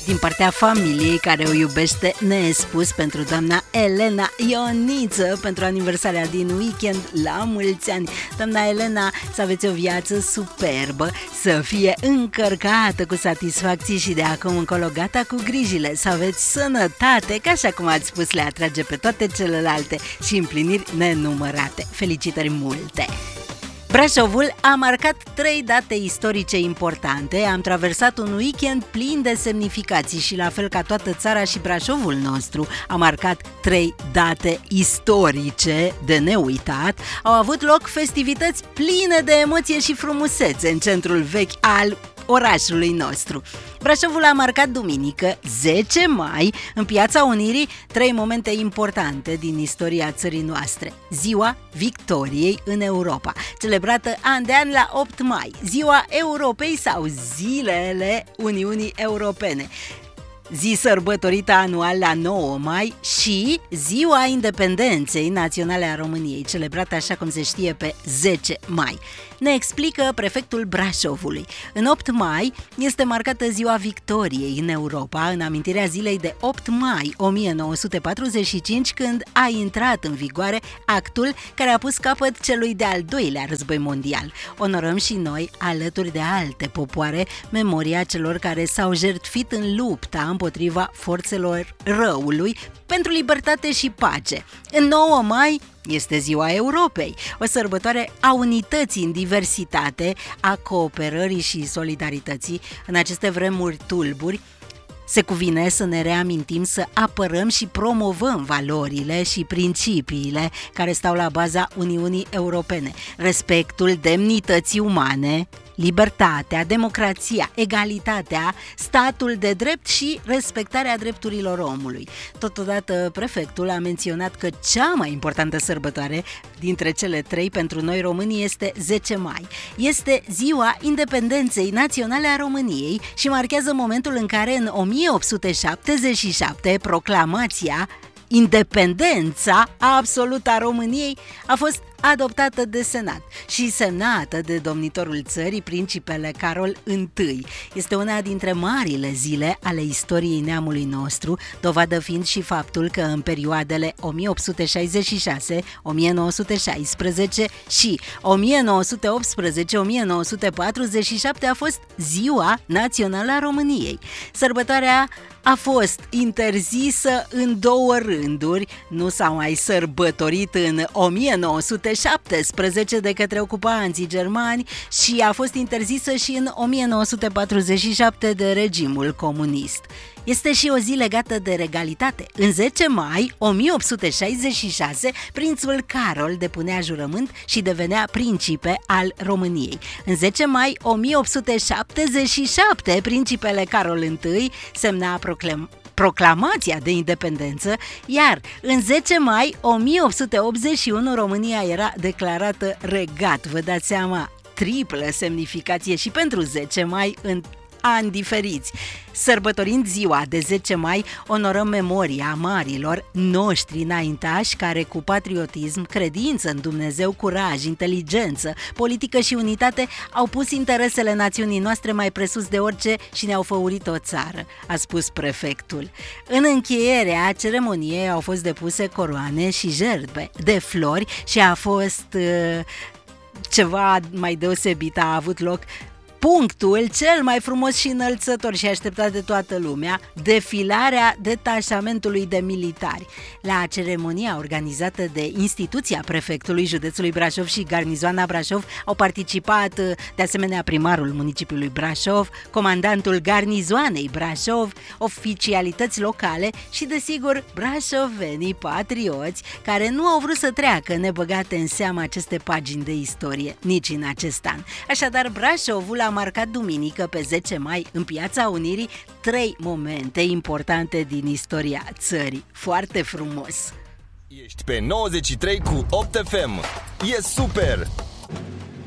din partea familiei care o iubește nespus pentru doamna Elena Ioniță pentru aniversarea din weekend. La mulți ani, doamna Elena, să aveți o viață superbă, să fie încărcată cu satisfacții și de acum încolo gata cu grijile, să aveți sănătate, că așa cum ați spus le atrage pe toate celelalte și împliniri nenumărate. Felicitări multe! Brașovul a marcat 3 date istorice importante, am traversat un weekend plin de semnificații și la fel ca toată țara și Brașovul nostru a marcat 3 date istorice de neuitat. Au avut loc festivități pline de emoție și frumusețe în centrul vechi al orașului nostru. Brașovul a marcat duminică, 10 mai, în Piața Unirii, 3 momente importante din istoria țării noastre. Ziua Victoriei în Europa, celebrată an de an la 8 mai, Ziua Europei sau Zilele Uniunii Europene, zi sărbătorită anual la 9 mai, și Ziua Independenței Naționale a României, celebrată așa cum se știe pe 10 mai. Ne explică prefectul Brașovului. În 8 mai este marcată Ziua Victoriei în Europa, în amintirea zilei de 8 mai 1945, când a intrat în vigoare actul care a pus capăt celui de-al doilea război mondial. Onorăm și noi, alături de alte popoare, memoria celor care s-au jertfit în lupta împotriva forțelor răului pentru libertate și pace. În 9 mai este Ziua Europei, o sărbătoare a unității în diversitate, a cooperării și solidarității. În aceste vremuri tulburi, se cuvine să ne reamintim să apărăm și promovăm valorile și principiile care stau la baza Uniunii Europene: respectul demnității umane, libertatea, democrația, egalitatea, statul de drept și respectarea drepturilor omului. Totodată, prefectul a menționat că cea mai importantă sărbătoare dintre cele 3 pentru noi românii este 10 mai. Este Ziua Independenței Naționale a României și marchează momentul în care în 1877 proclamația Independența absolută a României a fost adoptată de Senat și semnată de domnitorul țării, principele Carol I. Este una dintre marile zile ale istoriei neamului nostru, dovadă fiind și faptul că în perioadele 1866, 1916 și 1918-1947 a fost Ziua Națională a României. Sărbătoarea a fost interzisă în 2 rânduri, nu s-a mai sărbătorit în 1917 de către ocupanții germani și a fost interzisă și în 1947 de regimul comunist. Este și o zi legată de regalitate. În 10 mai 1866, prințul Carol depunea jurământ și devenea principe al României. În 10 mai 1877, principele Carol I semna proclamația de independență, iar în 10 mai 1881 România era declarată regat. Vă dați seama, triplă semnificație și pentru 10 mai în ani diferiți. Sărbătorind ziua de 10 mai, onorăm memoria marilor noștri înaintași care cu patriotism, credință în Dumnezeu, curaj, inteligență, politică și unitate au pus interesele națiunii noastre mai presus de orice și ne-au făurit o țară, a spus prefectul. În încheierea ceremoniei au fost depuse coroane și jertfe de flori și a fost ceva mai deosebit, a avut loc punctul cel mai frumos și înălțător și așteptat de toată lumea, defilarea detașamentului de militari. La ceremonia organizată de instituția prefectului județului Brașov și Garnizoana Brașov au participat de asemenea primarul municipiului Brașov, comandantul Garnizoanei Brașov, oficialități locale și, desigur, brașovenii patrioți care nu au vrut să treacă nebăgate în seamă aceste pagini de istorie nici în acest an. Așadar, Brașovul a marcat duminică pe 10 mai în Piața Unirii 3 momente importante din istoria țării. Foarte frumos! Ești pe 93 cu 8 FM. E super!